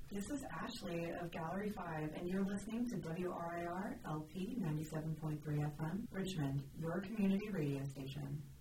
This is Ashley of Gallery 5, and you're listening to WRIR LP 97.3 FM, Richmond, your community radio station.